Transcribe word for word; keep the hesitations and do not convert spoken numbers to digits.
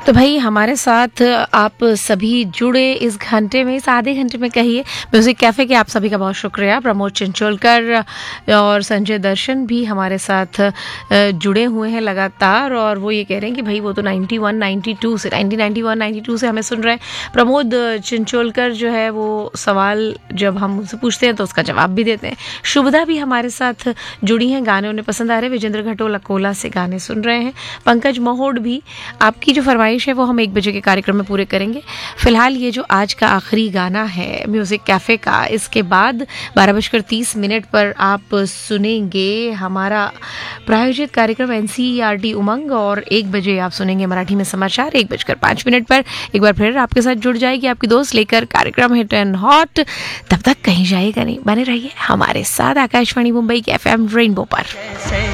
तो भाई हमारे साथ आप सभी जुड़े इस घंटे में, इस आधे घंटे में कहिए म्यूज़िक कैफ़े के, आप सभी का बहुत शुक्रिया। प्रमोद चिंचोलकर और संजय दर्शन भी हमारे साथ जुड़े हुए हैं लगातार, और वो ये कह रहे हैं कि भाई वो तो इक्यानवे बानवे से nineteen ninety one ninety two से हमें सुन रहे हैं। प्रमोद चिंचोलकर जो है वो सवाल जब हम उनसे पूछते हैं तो उसका जवाब भी देते हैं। शुभदा भी हमारे साथ जुड़ी हैं, गाने उन्हें पसंद आ रहे हैं, विजेंद्र घटोल अकोला से गाने सुन रहे हैं। पंकज महोड भी, आपकी जो फरमाइश है वो हम एक बजे के कार्यक्रम में पूरे करेंगे। फिलहाल ये जो आज का आखिरी गाना है म्यूजिक कैफे का, इसके बाद बारह बजकर तीस मिनट पर आप सुनेंगे हमारा प्रायोजित कार्यक्रम एनसीईआरटी उमंग, और एक बजे आप सुनेंगे मराठी में समाचार। एक बजकर पाँच मिनट पर एक बार फिर आपके साथ जुड़ जाएगी आपकी दोस्त लेकर कार्यक्रम हिट एंड हॉट। तब तक कहीं जाइएगा नहीं, बने रहिए हमारे साथ आकाशवाणी मुंबई के एफएम रेनबो पर।